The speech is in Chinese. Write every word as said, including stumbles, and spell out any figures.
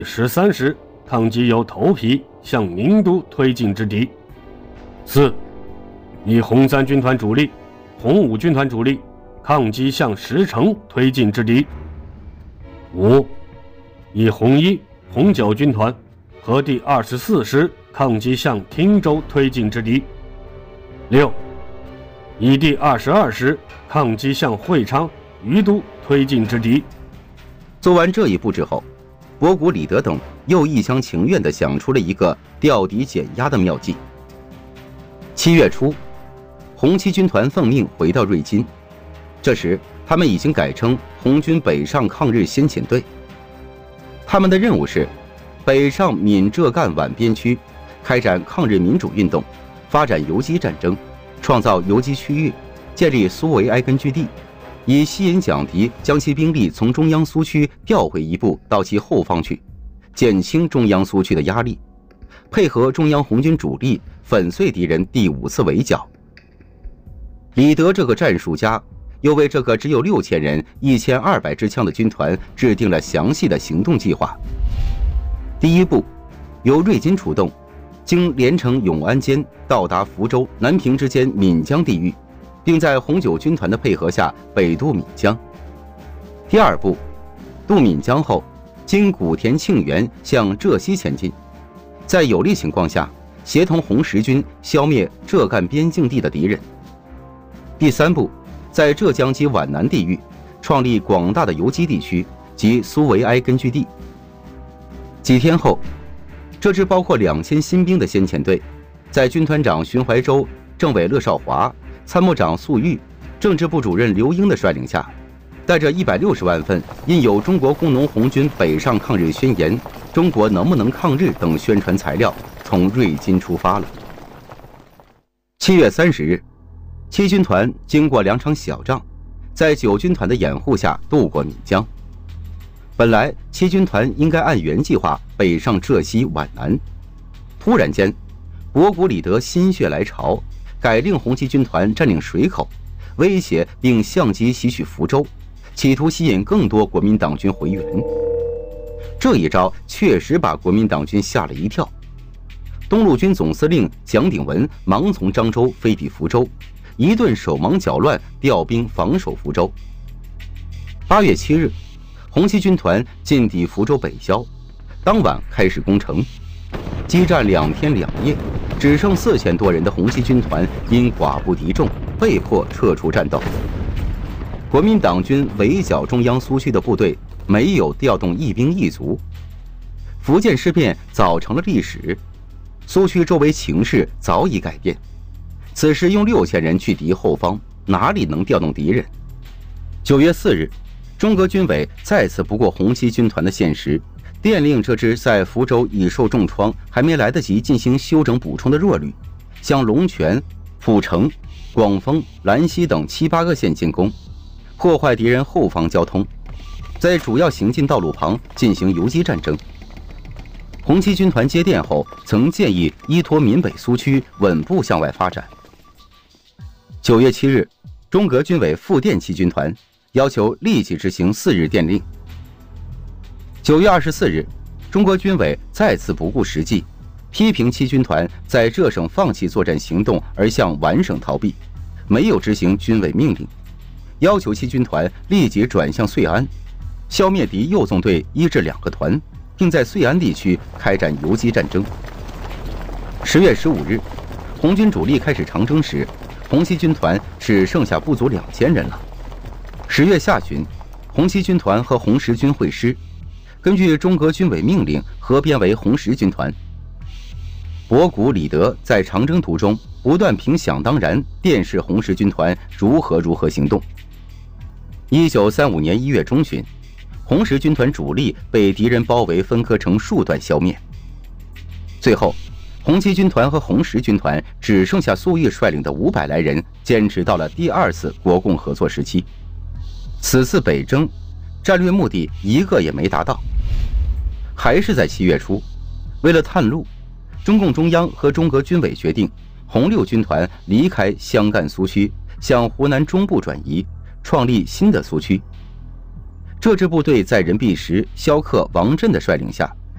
十三师抗击由头皮向名都推进之敌。四、以红三军团主力、红五军团主力抗击向石城推进之敌。五、以红一、红九军团和第二十四师抗击向汀州推进之敌。六、以第二十二师抗击向会昌、于都推进之敌。 做完这一步之后，博古、李德等又一厢情愿地想出了一个调敌减压的妙计。七月初，红七军团奉命回到瑞金，这时他们已经改称红军北上抗日先遣队。他们的任务是北上闽浙赣皖边区，开展抗日民主运动，发展游击战争，创造游击区域，建立苏维埃根据地，以吸引蒋敌将其兵力从中央苏区调回一部到其后方去，减轻中央苏区的压力，配合中央红军主力粉碎敌人第五次围剿。李德这个战术家又为这个只有六千人、一千二百支枪的军团制定了详细的行动计划。第一步，由瑞金出动，经连城永安间到达福州、南平之间闽江地域，并在红九军团的配合下北渡闽江。第二步，渡闽江后，经古田庆元向浙西前进，在有利情况下，协同红十军消灭浙赣边境地的敌人。第三步，在浙江及皖南地域创立广大的游击地区及苏维埃根据地。几天后，这支包括两千新兵的先遣队，在军团长荀怀洲、政委乐少华、参谋长粟裕、政治部主任刘英的率领下，带着一百六十万份印有中国工农红军北上抗日宣言、中国能不能抗日等宣传材料，从瑞金出发了。七月三十日，七军团经过两场小仗，在九军团的掩护下渡过闽江。本来七军团应该按原计划北上浙西皖南，突然间，博古、李德心血来潮，改令红七军团占领水口，威胁并相机袭取福州，企图吸引更多国民党军回援。这一招确实把国民党军吓了一跳。东路军总司令蒋鼎文忙从漳州飞抵福州，一顿手忙脚乱调兵防守福州。八月七日，红七军团进抵福州北郊，当晚开始攻城，激战两天两夜，只剩四千多人的红七军团因寡不敌众，被迫撤出战斗。国民党军围剿中央苏区的部队没有调动一兵一卒。福建事变早成了历史，苏区周围情势早已改变，此时用六千人去敌后方，哪里能调动敌人？九月四日，中革军委再次不顾红七军团的限时，电令这支在福州已受重创、还没来得及进行休整补充的弱旅，向龙泉、阜城、广丰、兰溪等七八个县进攻，破坏敌人后方交通，在主要行进道路旁进行游击战争。红七军团接电后，曾建议依托闽北苏区稳步向外发展。九月七日，中革军委复电七军团，要求立即执行四日电令。九月二十四日，中国军委再次不顾实际，批评七军团在浙省放弃作战行动而向皖省逃避，没有执行军委命令，要求七军团立即转向遂安，消灭敌右纵队一至两个团，并在遂安地区开展游击战争。十月十五日，红军主力开始长征时，红七军团只剩下不足两千人了。十月下旬，红七军团和红十军会师，根据中革军委命令合编为红十军团。博古、李德在长征途中不断凭想当然电示红十军团如何如何行动。一九三五年一月中旬，红十军团主力被敌人包围分割成数段消灭。最后，红七军团和红十军团只剩下粟裕率领的五百来人，坚持到了第二次国共合作时期。此次北征，战略目的一个也没达到。还是在七月初，为了探路，中共中央和中革军委决定，红六军团离开湘赣苏区，向湖南中部转移，创立新的苏区。这支部队在任弼时、萧克、王震的率领下，